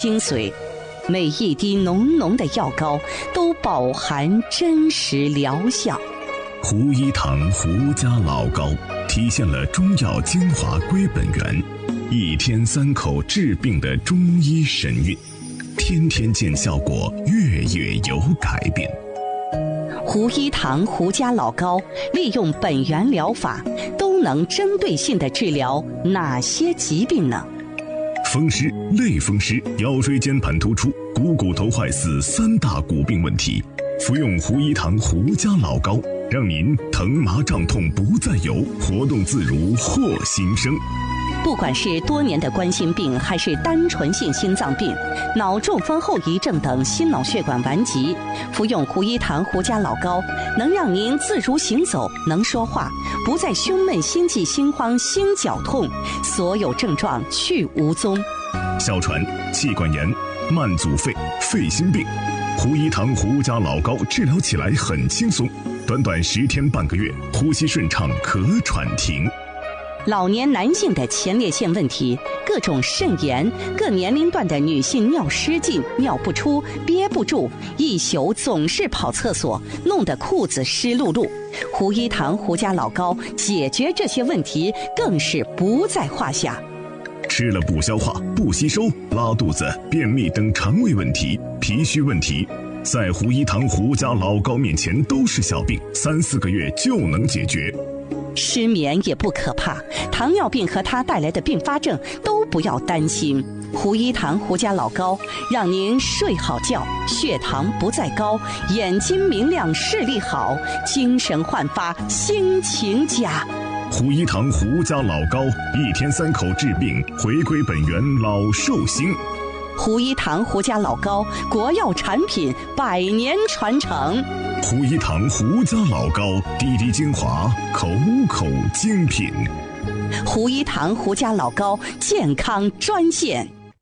精髓，每一滴浓浓的药膏都饱含真实疗效。 胡一堂胡家老膏体现了中药精华归本源，一天3口治病的中医神韵，天天见效果，月月有改变。 胡一堂胡家老膏利用本源疗法，都能针对性地治疗哪些疾病呢？ 风湿、类风湿、腰椎间盘突出、股头坏死3大骨病问题，服用胡一堂胡家老膏，让您疼麻胀痛不再有，活动自如获新生。 不管是多年的冠心病，还是单纯性心脏病、脑中风后遗症等心脑血管顽疾，服用胡一堂胡家老膏，能让您自如行走，能说话，不再胸闷、心悸、心慌、心绞痛，所有症状去无踪。 哮喘、气管炎、慢阻肺、肺心病，胡一堂胡家老膏治疗起来很轻松，短短10天半个月，呼吸顺畅，咳喘停。 老年男性的前列腺问题，各种肾炎，各年龄段的女性尿失禁、尿不出、憋不住，一宿总是跑厕所，弄得裤子湿漉漉。胡一堂胡家老膏解决这些问题更是不在话下。 吃了不消化、不吸收、拉肚子、便秘等肠胃问题、脾虚问题，在胡一堂胡家老膏面前都是小病，3、4个月就能解决。 失眠也不可怕，糖尿病和它带来的并发症都不要担心。胡一堂胡家老膏让您睡好觉，血糖不再高，眼睛明亮，视力好，精神焕发，心情佳。 胡一堂胡家老膏，一天3口治病，回归本源，老寿星。 胡一堂胡家老膏，国药产品，100年传承。 胡一堂胡家老膏，滴滴精华，口口精品。 胡一堂胡家老膏健康专线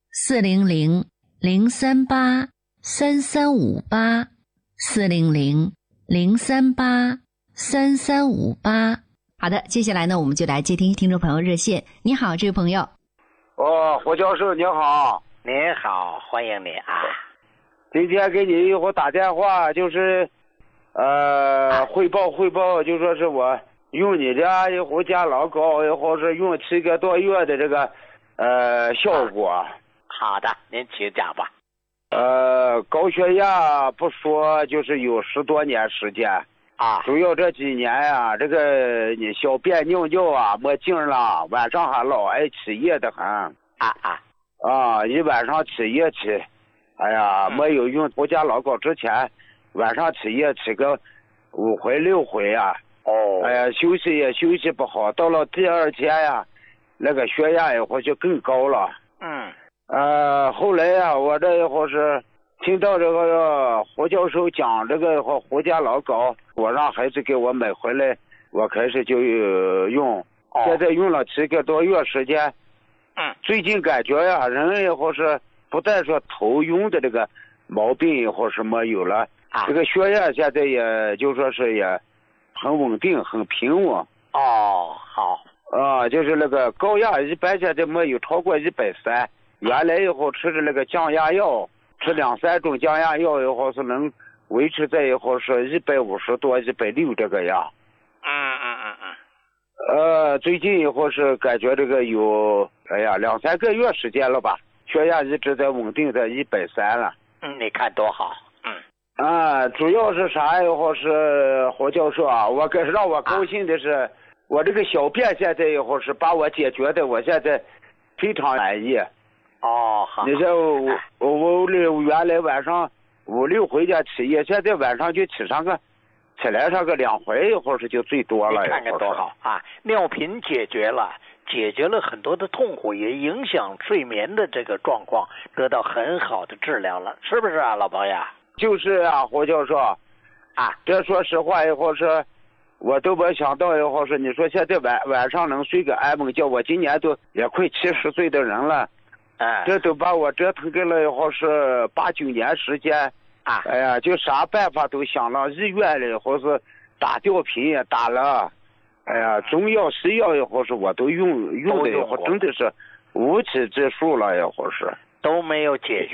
400-038-3358，400-038-3358。好的，接下来呢，我们就来接听听众朋友热线。你好，这位朋友。 胡教授你好。 您好，欢迎你啊！ 今天给你一会儿打电话，就是汇报，就说是我用你家一会儿家老膏，一会儿是用7个多月的这个效果。 好的，您请讲吧。 高血压不说，就是有10多年时间啊， 主要这几年呀，这个你小便尿啊没劲了，晚上还老爱起夜的很。一晚上起夜起，哎呀，没有用胡家老膏之前，晚上起夜起个5回6回啊。哎呀，休息也休息不好，到了第2天呀，那个血压一会儿就更高了。后来呀，我这一会儿是听到这个胡教授讲这个胡家老膏，我让孩子给我买回来，我开始就用，现在用了7个多月时间。最近感觉呀，人以后是不但说头晕的这个毛病以后是没有了，这个血压现在也就说是也很稳定，很平稳。 好。 就是那个高压一般现在没有超过130，原来以后吃的那个降压药，吃2、3种降压药以后是能维持在以后是150多、160这个样。最近以后是感觉这个有2、3个月时间了吧，血压一直在稳定在130了。 你看多好。 主要是啥以后是胡教授啊，让我高兴的是，我这个小便现在以后是把我解决的，我现在非常满意。 好。 你说我原来晚上5、6回家起夜，现在晚上就起来上个2回，一会儿是就最多了。 你看看多好啊！尿频解决了很多的痛苦，也影响睡眠的这个状况，得到很好的治疗了，是不是啊，老朋友？ 就是啊，胡教授这说实话以后是我都没想到以后是你说现在晚上能睡个安稳觉，我今年都也快70岁的人了，这都把我折腾给了以后是8、9年时间。哎呀，就啥办法都想了，医院里或是打吊瓶也打了，哎呀，中药西药也或是我都用的以后真的是无稽之数了，也或是都没有解决。